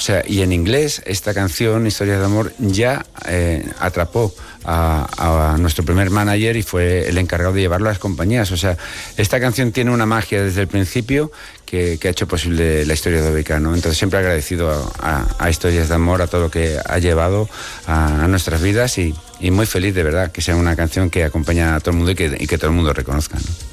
sea, y en inglés esta canción, Historias de Amor, ya atrapó a nuestro primer manager y fue el encargado de llevarlo a las compañías. O sea, esta canción tiene una magia desde el principio que ha hecho posible la historia de Obeca, ¿no? Entonces siempre agradecido a Historias de Amor, a todo lo que ha llevado a nuestras vidas y muy feliz de verdad que sea una canción que acompaña a todo el mundo y que todo el mundo reconozca, ¿no?